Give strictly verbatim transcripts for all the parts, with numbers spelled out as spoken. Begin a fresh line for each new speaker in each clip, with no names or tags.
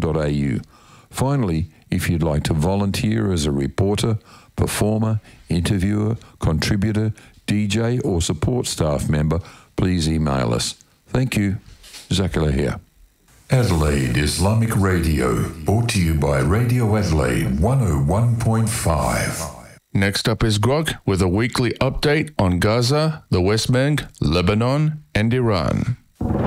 dot a u. Finally, if you'd like to volunteer as a reporter, performer, interviewer, contributor, D J, or support staff member, please email us. Thank you. Zakaria here. Adelaide Islamic Radio, brought to you by Radio Adelaide one oh one point five.
Next up is Grog with a weekly update on Gaza, the West Bank, Lebanon, and Iran.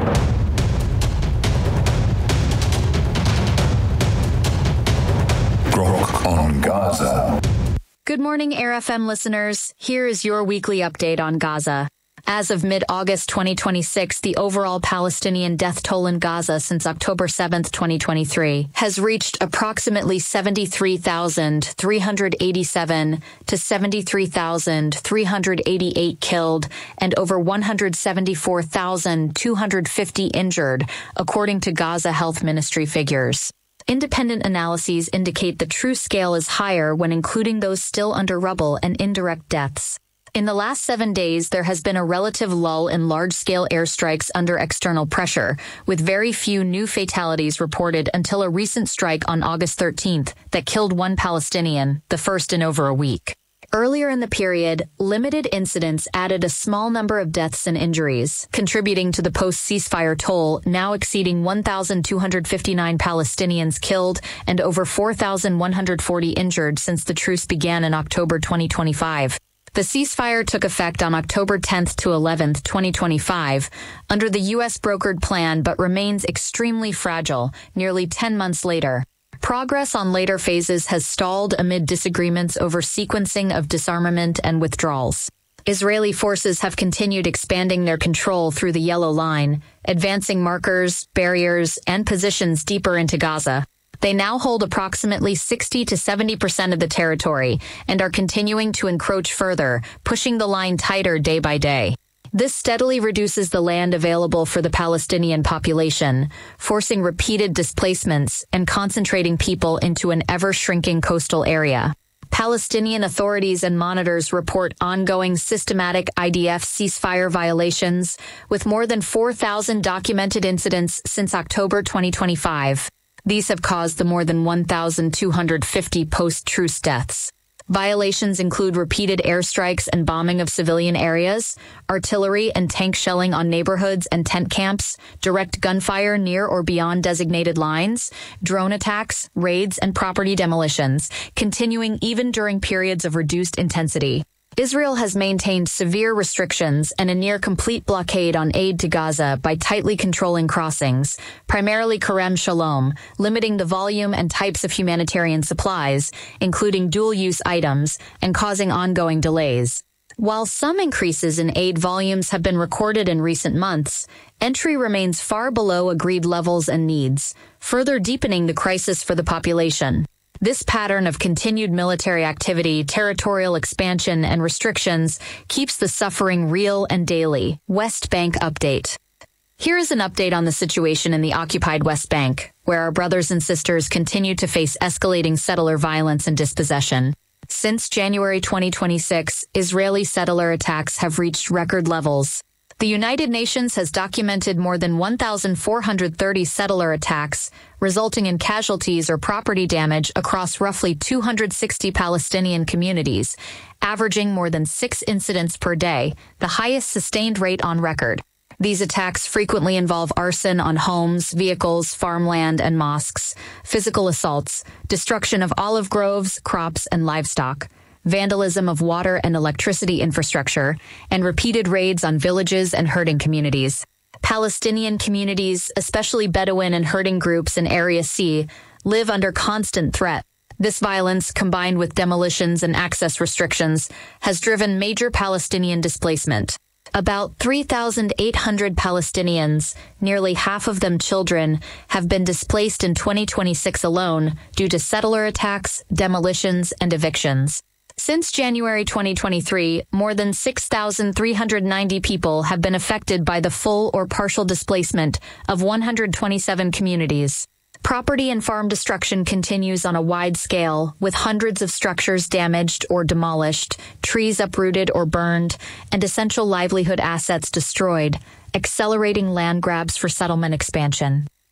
Grog on Gaza.
Good morning, Air F M listeners. Here is your weekly update on Gaza. As of mid-August twenty twenty-six, the overall Palestinian death toll in Gaza since October seventh, twenty twenty-three, has reached approximately seventy-three thousand three hundred eighty-seven to seventy-three thousand three hundred eighty-eight killed and over one hundred seventy-four thousand two hundred fifty injured, according to Gaza Health Ministry figures. Independent analyses indicate the true scale is higher when including those still under rubble and indirect deaths. In the last seven days, there has been a relative lull in large-scale airstrikes under external pressure, with very few new fatalities reported until a recent strike on August thirteenth that killed one Palestinian, the first in over a week. Earlier in the period, limited incidents added a small number of deaths and injuries, contributing to the post-ceasefire toll now exceeding one thousand two hundred fifty-nine Palestinians killed and over four thousand one hundred forty injured since the truce began in October twenty twenty-five. The ceasefire took effect on October tenth to eleventh, twenty twenty-five, under the U S-brokered plan but remains extremely fragile nearly ten months later. Progress on later phases has stalled amid disagreements over sequencing of disarmament and withdrawals. Israeli forces have continued expanding their control through the Yellow Line, advancing markers, barriers, and positions deeper into Gaza. They now hold approximately sixty to seventy percent of the territory and are continuing to encroach further, pushing the line tighter day by day. This steadily reduces the land available for the Palestinian population, forcing repeated displacements and concentrating people into an ever-shrinking coastal area. Palestinian authorities and monitors report ongoing systematic I D F ceasefire violations, with more than four thousand documented incidents since October twenty twenty-five. These have caused the more than one thousand two hundred fifty post-truce deaths. Violations include repeated airstrikes and bombing of civilian areas, artillery and tank shelling on neighborhoods and tent camps, direct gunfire near or beyond designated lines, drone attacks, raids, and property demolitions, continuing even during periods of reduced intensity. Israel has maintained severe restrictions and a near-complete blockade on aid to Gaza by tightly controlling crossings, primarily Kerem Shalom, limiting the volume and types of humanitarian supplies, including dual-use items, and causing ongoing delays. While some increases in aid volumes have been recorded in recent months, entry remains far below agreed levels and needs, further deepening the crisis for the population. This pattern of continued military activity, territorial expansion, and restrictions keeps the suffering real and daily. West Bank update. Here is an update on the situation in the occupied West Bank, where our brothers and sisters continue to face escalating settler violence and dispossession. Since January twenty twenty-six, Israeli settler attacks have reached record levels. The United Nations has documented more than one thousand four hundred thirty settler attacks, resulting in casualties or property damage across roughly two hundred sixty Palestinian communities, averaging more than six incidents per day, the highest sustained rate on record. These attacks frequently involve arson on homes, vehicles, farmland, and mosques, physical assaults, destruction of olive groves, crops, and livestock, vandalism of water and electricity infrastructure, and repeated raids on villages and herding communities. Palestinian communities, especially Bedouin and herding groups in Area C, live under constant threat. This violence, combined with demolitions and access restrictions, has driven major Palestinian displacement. About three thousand eight hundred Palestinians, nearly half of them children, have been displaced in twenty twenty-six alone due to settler attacks, demolitions, and evictions. Since January twenty twenty-three, more than six thousand three hundred ninety people have been affected by the full or partial displacement of one hundred twenty-seven communities. Property and farm destruction continues on a wide scale, with hundreds of structures damaged or demolished, trees uprooted or burned, and essential livelihood assets destroyed, accelerating land grabs for settlement expansion.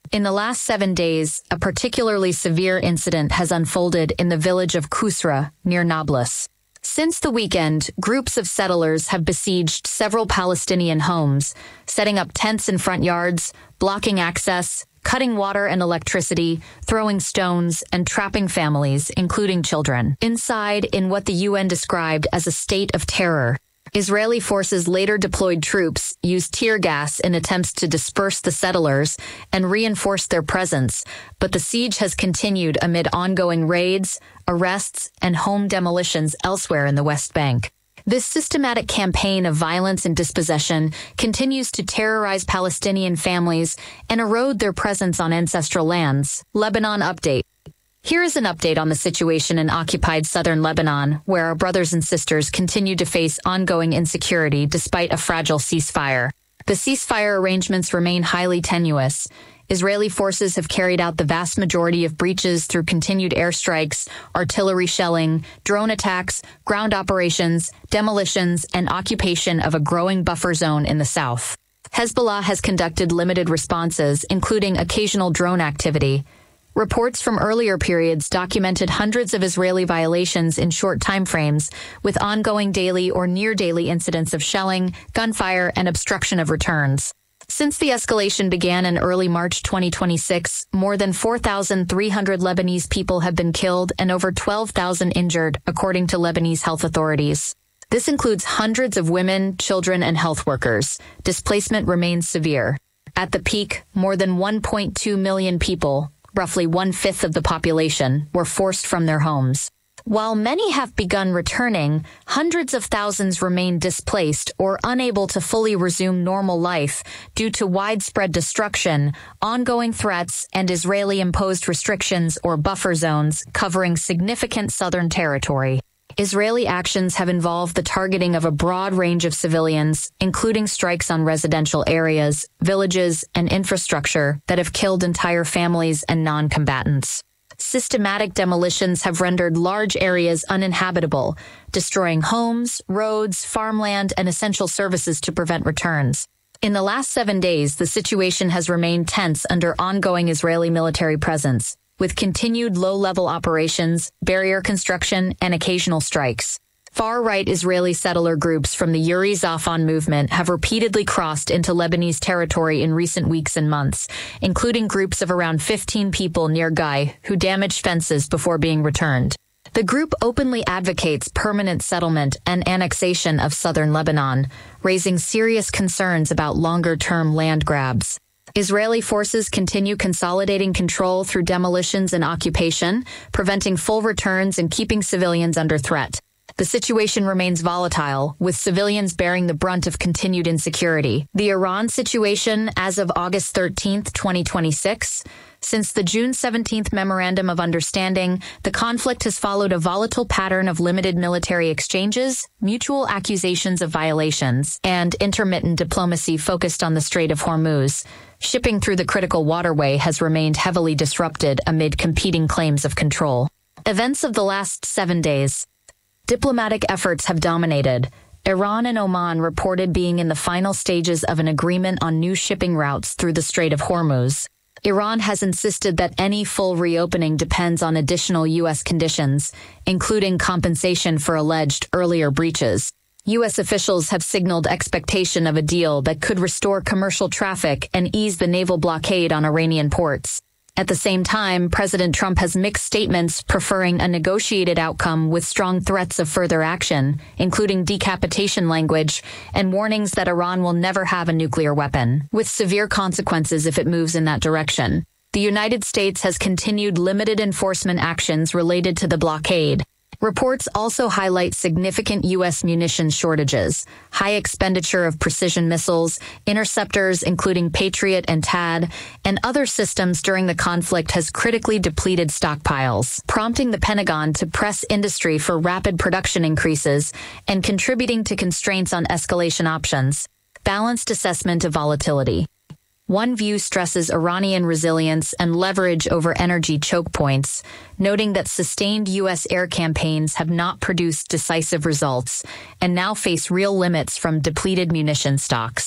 In the last seven days, a particularly severe incident has unfolded in the village of Kusra, near Nablus. Since the weekend, groups of settlers have besieged several Palestinian homes, setting up tents in front yards, blocking access, cutting water and electricity, throwing stones, and trapping families, including children, inside in what the U N described as a state of terror. Israeli forces later deployed troops, used tear gas in attempts to disperse the settlers and reinforce their presence, but the siege has continued amid ongoing raids, arrests, and home demolitions elsewhere in the West Bank. This systematic campaign of violence and dispossession continues to terrorize Palestinian families and erode their presence on ancestral lands. Lebanon update. Here is an update on the situation in occupied southern Lebanon, where our brothers and sisters continue to face ongoing insecurity despite a fragile ceasefire. The ceasefire arrangements remain highly tenuous. Israeli forces have carried out the vast majority of breaches through continued airstrikes, artillery shelling, drone attacks, ground operations, demolitions, and occupation of a growing buffer zone in the south. Hezbollah has conducted limited responses, including occasional drone activity. Reports from earlier periods documented hundreds of Israeli violations in short timeframes, with ongoing daily or near-daily incidents of shelling, gunfire, and obstruction of returns. Since the escalation began in early March twenty twenty-six, more than four thousand three hundred Lebanese people have been killed and over twelve thousand injured, according to Lebanese health authorities. This includes hundreds of women, children, and health workers. Displacement remains severe. At the peak, more than one point two million people, roughly one-fifth of the population, were forced from their homes. While many have begun returning, hundreds of thousands remain displaced or unable to fully resume normal life due to widespread destruction, ongoing threats, and Israeli-imposed restrictions or buffer zones covering significant southern territory. Israeli actions have involved the targeting of a broad range of civilians, including strikes on residential areas, villages, and infrastructure that have killed entire families and non-combatants. Systematic demolitions have rendered large areas uninhabitable, destroying homes, roads, farmland, and essential services to prevent returns. In the last seven days, the situation has remained tense under ongoing Israeli military presence, with continued low-level operations, barrier construction, and occasional strikes. Far-right Israeli settler groups from the Yuri Zafon movement have repeatedly crossed into Lebanese territory in recent weeks and months, including groups of around fifteen people near Guy who damaged fences before being returned. The group openly advocates permanent settlement and annexation of southern Lebanon, raising serious concerns about longer-term land grabs. Israeli forces continue consolidating control through demolitions and occupation, preventing full returns and keeping civilians under threat. The situation remains volatile, with civilians bearing the brunt of continued insecurity. The Iran situation as of August thirteenth, twenty twenty-six. Since the June seventeenth Memorandum of Understanding, the conflict has followed a volatile pattern of limited military exchanges, mutual accusations of violations, and intermittent diplomacy focused on the Strait of Hormuz. Shipping through the critical waterway has remained heavily disrupted amid competing claims of control. Events of the last seven days. Diplomatic efforts have dominated. Iran and Oman reported being in the final stages of an agreement on new shipping routes through the Strait of Hormuz. Iran has insisted that any full reopening depends on additional U S conditions, including compensation for alleged earlier breaches. U S officials have signaled expectation of a deal that could restore commercial traffic and ease the naval blockade on Iranian ports. At the same time, President Trump has mixed statements preferring a negotiated outcome with strong threats of further action, including decapitation language and warnings that Iran will never have a nuclear weapon, with severe consequences if it moves in that direction. The United States has continued limited enforcement actions related to the blockade. Reports also highlight significant U S munitions shortages, high expenditure of precision missiles, interceptors including Patriot and T A D, and other systems during the conflict has critically depleted stockpiles, prompting the Pentagon to press industry for rapid production increases and contributing to constraints on escalation options. Balanced assessment of volatility. One view stresses Iranian resilience and leverage over energy choke points, noting that sustained U S air campaigns have not produced decisive results and now face real limits from depleted munition stocks.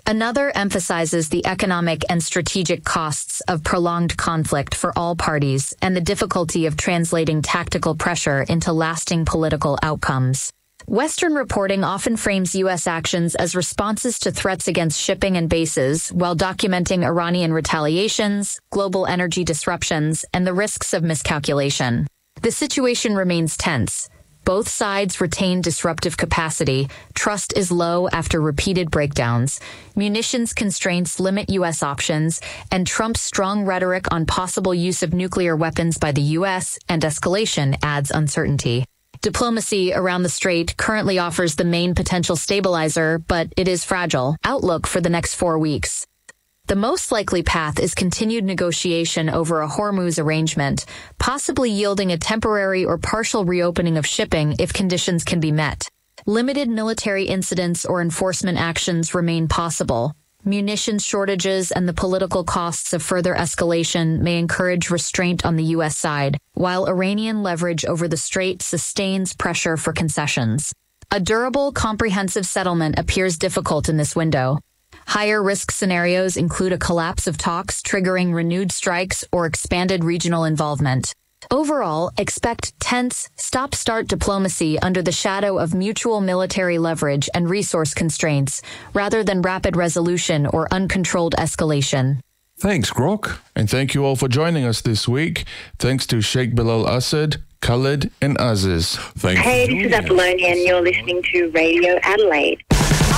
Another emphasizes the economic and strategic costs of prolonged conflict for all parties and the difficulty of translating tactical pressure into lasting political outcomes. Western reporting often frames U S actions as responses to threats against shipping and bases, while documenting Iranian retaliations, global energy disruptions, and the risks of miscalculation. The situation remains tense. Both sides retain disruptive capacity, trust is low after repeated breakdowns, munitions constraints limit U S options, and Trump's strong rhetoric on possible use of nuclear weapons by the U S and escalation adds uncertainty. Diplomacy around the strait currently offers the main potential stabilizer, but it is fragile. Outlook for the next four weeks. The most likely path is continued negotiation over a Hormuz arrangement, possibly yielding a temporary or partial reopening of shipping if conditions can be met. Limited military incidents or enforcement actions remain possible. Munitions shortages and the political costs of further escalation may encourage restraint on the U S side, while Iranian leverage over the strait sustains pressure for concessions. A durable, comprehensive settlement appears difficult in this window. Higher risk scenarios include a collapse of talks triggering renewed strikes or expanded regional involvement. Overall, expect tense, stop-start diplomacy under the shadow of mutual military leverage and resource constraints, rather than rapid resolution or uncontrolled escalation.
Thanks, Grok.
And thank you all for joining us this week. Thanks to Sheikh Bilal Assad, Khaled, and Aziz.
Thanks
Hey,
for
this is
joining us.
Apollonia, and you're listening to Radio Adelaide.